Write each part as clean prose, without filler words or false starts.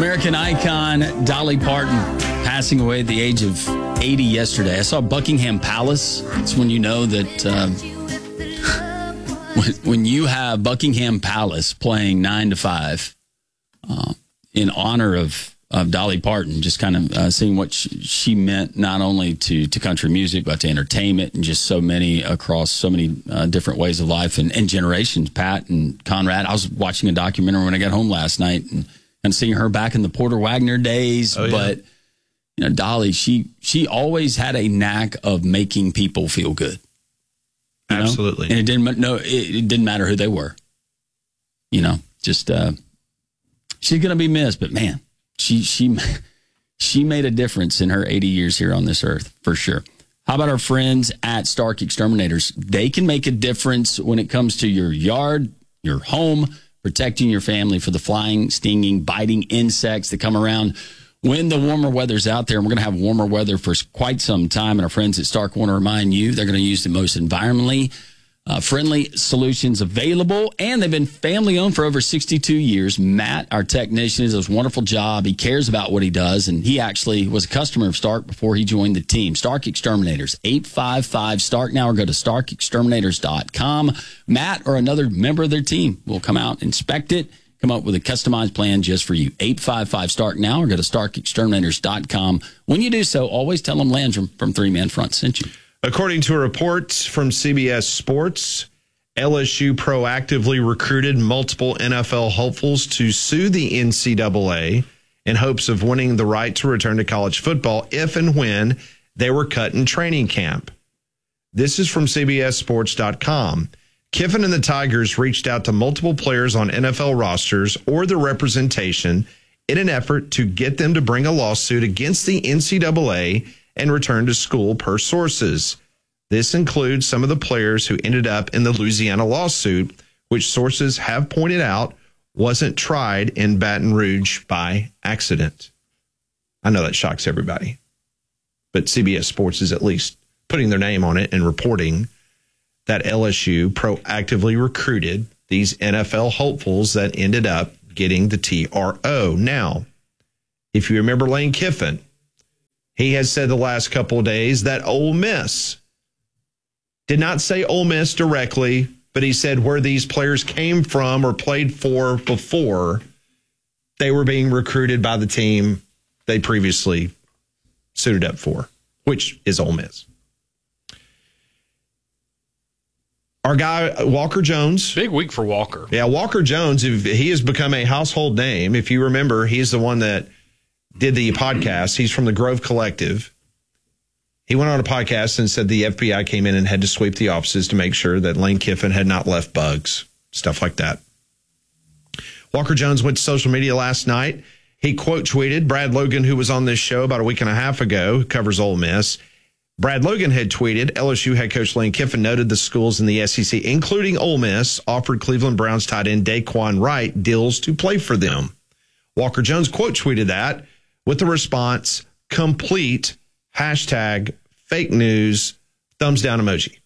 American icon Dolly Parton passing away at the age of 80 yesterday. I saw Buckingham Palace. It's when you know that when you have Buckingham Palace playing 9 to 5 in honor of Dolly Parton, just kind of seeing what she meant not only to country music, but to entertainment and just so many across so many different ways of life and generations. Pat and Conrad, I was watching a documentary when I got home last night and seeing her back in the Porter Wagner days. Oh, yeah. But, you know, Dolly, she always had a knack of making people feel good. Absolutely. And it didn't matter who they were. You know, just she's going to be missed, but man, she made a difference in her 80 years here on this earth, for sure. How about our friends at Stark Exterminators? They can make a difference when it comes to your yard, your home, protecting your family for the flying, stinging, biting insects that come around when the warmer weather's out there. And we're going to have warmer weather for quite some time. And our friends at Stark want to remind you they're going to use the most environmentally friendly solutions available. And they've been family owned for over 62 years. Matt, our technician, does a wonderful job. He cares about what he does. And he actually was a customer of Stark before he joined the team. Stark Exterminators, 855-STARK now, or go to starkexterminators.com. Matt or another member of their team will come out, inspect it, come up with a customized plan just for you. 855-STARK now, or go to starkexterminators.com. When you do so, always tell them Landrum from Three Man Front sent you. According to a report from CBS Sports, LSU proactively recruited multiple NFL hopefuls to sue the NCAA in hopes of winning the right to return to college football if and when they were cut in training camp. This is from CBSSports.com. Kiffin and the Tigers reached out to multiple players on NFL rosters or their representation in an effort to get them to bring a lawsuit against the NCAA and return to school, per sources. This includes some of the players who ended up in the Louisiana lawsuit, which sources have pointed out wasn't tried in Baton Rouge by accident. I know that shocks everybody, but CBS Sports is at least putting their name on it and reporting that LSU proactively recruited these NFL hopefuls that ended up getting the TRO. Now, if you remember Lane Kiffin, he has said the last couple of days that Ole Miss did not say Ole Miss directly, but he said where these players came from or played for before they were being recruited by the team they previously suited up for, which is Ole Miss. Our guy, Walker Jones. Big week for Walker. Yeah, Walker Jones, he has become a household name. If you remember, he's the one that did the podcast. He's from the Grove Collective. He went on a podcast and said the FBI came in and had to sweep the offices to make sure that Lane Kiffin had not left bugs, stuff like that. Walker Jones went to social media last night. He quote tweeted Brad Logan, who was on this show about a week and a half ago, who covers Ole Miss. Brad Logan had tweeted, LSU head coach Lane Kiffin noted the schools in the SEC, including Ole Miss, offered Cleveland Browns tight end Daquan Wright deals to play for them. Walker Jones quote tweeted that with the response, complete, hashtag, fake news, thumbs down emoji.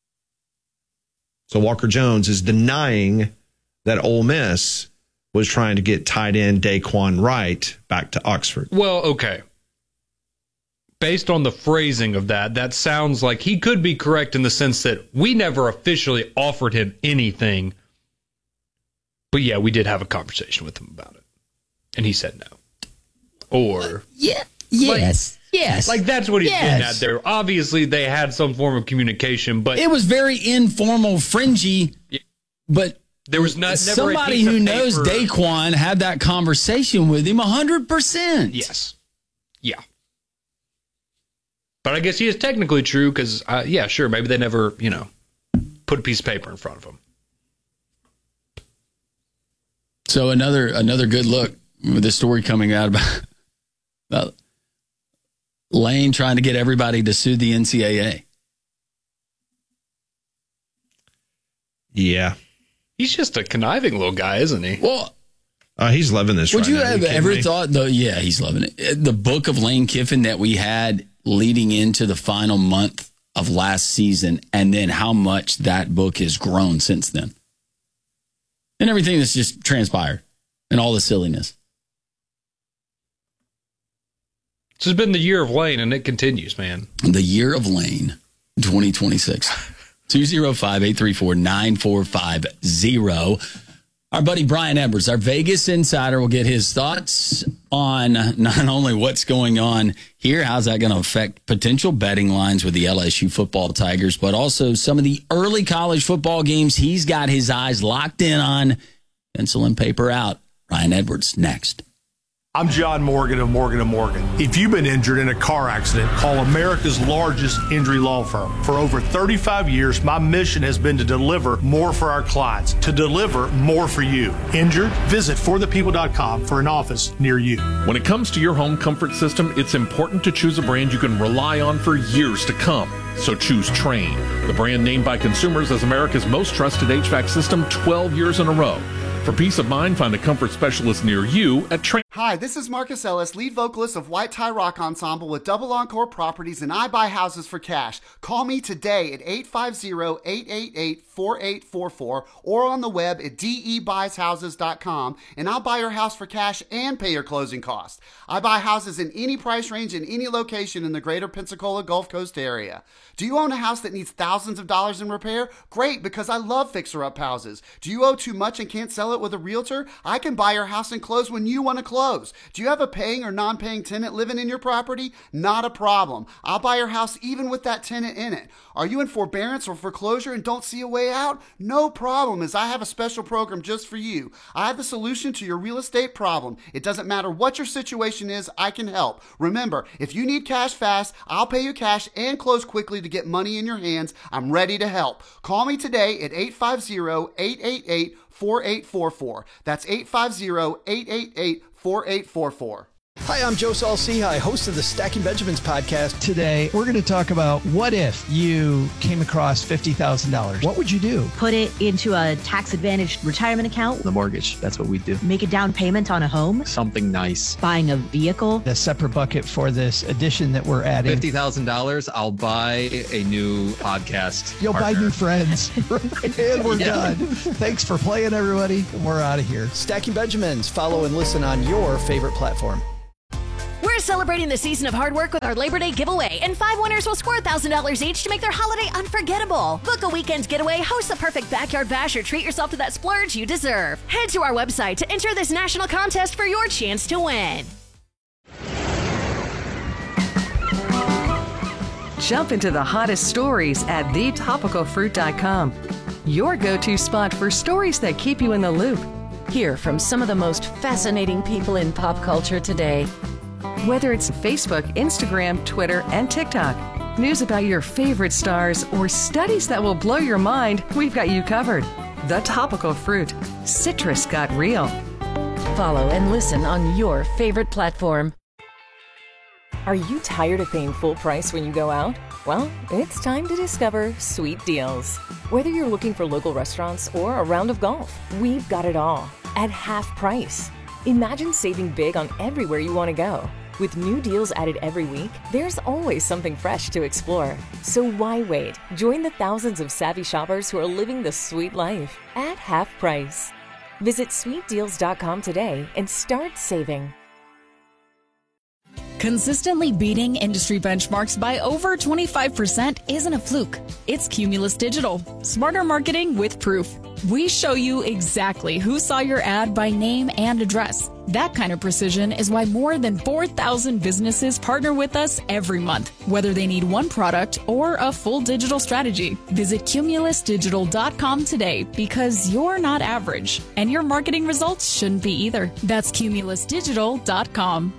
So Walker Jones is denying that Ole Miss was trying to get tight end Daquan Wright back to Oxford. Well, okay. Based on the phrasing of that sounds like he could be correct in the sense that we never officially offered him anything. But yeah, we did have a conversation with him about it. And he said no. Or yes. Like that's what he's getting at there. Obviously, they had some form of communication, but it was very informal, fringy. But there was never somebody who knows Daquan had that conversation with him 100%. Yes. Yeah. But I guess he is technically true because, yeah, sure, maybe they never, put a piece of paper in front of him. So another good look with this story coming out about Lane trying to get everybody to sue the NCAA. Yeah. He's just a conniving little guy, isn't he? Well, he's loving this would right you now. have ever thought, though? Yeah, he's loving it. The book of Lane Kiffin that we had leading into the final month of last season, and then how much that book has grown since then. And everything that's just transpired and all the silliness. This has been the year of Lane, and it continues, man. The year of Lane, 2026. 205-834-9450. Our buddy Brian Edwards, our Vegas insider, will get his thoughts on not only what's going on here, how's that going to affect potential betting lines with the LSU football Tigers, but also some of the early college football games he's got his eyes locked in on. Pencil and paper out. Brian Edwards next. I'm John Morgan of Morgan & Morgan. If you've been injured in a car accident, call America's largest injury law firm. For over 35 years, my mission has been to deliver more for our clients, to deliver more for you. Injured? Visit forthepeople.com for an office near you. When it comes to your home comfort system, it's important to choose a brand you can rely on for years to come. So choose Trane, the brand named by consumers as America's most trusted HVAC system 12 years in a row. For peace of mind, find a comfort specialist near you at Trane. Hi, this is Marcus Ellis, lead vocalist of White Tie Rock Ensemble with Double Encore Properties, and I buy houses for cash. Call me today at 850-888-4844 or on the web at debuys.houses.com, and I'll buy your house for cash and pay your closing costs. I buy houses in any price range in any location in the greater Pensacola Gulf Coast area. Do you own a house that needs thousands of dollars in repair? Great, because I love fixer-up houses. Do you owe too much and can't sell it with a realtor? I can buy your house and close when you want to close. Do you have a paying or non-paying tenant living in your property? Not a problem. I'll buy your house even with that tenant in it. Are you in forbearance or foreclosure and don't see a way out? No problem, as I have a special program just for you. I have the solution to your real estate problem. It doesn't matter what your situation is, I can help. Remember, if you need cash fast, I'll pay you cash and close quickly to get money in your hands. I'm ready to help. Call me today at 850-888-4844. That's 850-888-4844. Hi, I'm Joe Saul-Sehy, host of the Stacking Benjamins podcast. Today, we're going to talk about what if you came across $50,000? What would you do? Put it into a tax-advantaged retirement account. The mortgage, that's what we do. Make a down payment on a home. Something nice. Buying a vehicle. A separate bucket for this addition that we're adding. $50,000, I'll buy a new podcast. You'll partner. buy new friends. And we're done. Thanks for playing, everybody. And we're out of here. Stacking Benjamins. Follow and listen on your favorite platform. We're celebrating the season of hard work with our Labor Day giveaway, and 5 winners will score $1,000 each to make their holiday unforgettable. Book a weekend getaway, host the perfect backyard bash, or treat yourself to that splurge you deserve. Head to our website to enter this national contest for your chance to win. Jump into the hottest stories at thetopicalfruit.com. Your go-to spot for stories that keep you in the loop. Hear from some of the most fascinating people in pop culture today. Whether it's Facebook, Instagram, Twitter, and TikTok, news about your favorite stars, or studies that will blow your mind, we've got you covered. The Topical Fruit. Citrus got real. Follow and listen on your favorite platform. Are you tired of paying full price when you go out? Well, it's time to discover Sweet Deals. Whether you're looking for local restaurants or a round of golf, we've got it all at half price. Imagine saving big on everywhere you want to go. With new deals added every week, there's always something fresh to explore. So why wait? Join the thousands of savvy shoppers who are living the sweet life at half price. Visit sweetdeals.com today and start saving. Consistently beating industry benchmarks by over 25% isn't a fluke. It's Cumulus Digital. Smarter marketing with proof. We show you exactly who saw your ad by name and address. That kind of precision is why more than 4,000 businesses partner with us every month, whether they need one product or a full digital strategy. Visit cumulusdigital.com today, because you're not average and your marketing results shouldn't be either. That's cumulusdigital.com.